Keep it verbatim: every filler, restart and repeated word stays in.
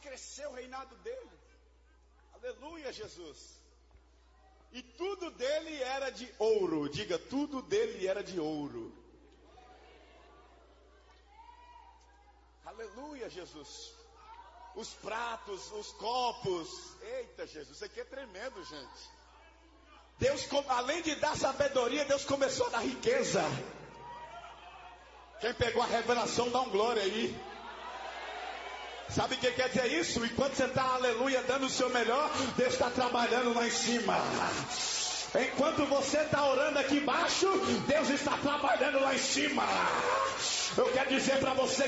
crescer o reinado dele. Aleluia, Jesus. E tudo dele era de ouro. Diga, tudo dele era de ouro. Aleluia, Jesus. Os pratos, os copos. Eita, Jesus, isso aqui é tremendo, gente. Deus, além de dar sabedoria, Deus começou a dar riqueza. Quem pegou a revelação, dá um glória aí. Sabe o que quer dizer isso? Enquanto você está, aleluia, dando o seu melhor, Deus está trabalhando lá em cima. Enquanto você está orando aqui embaixo, Deus está trabalhando lá em cima. Eu quero dizer para você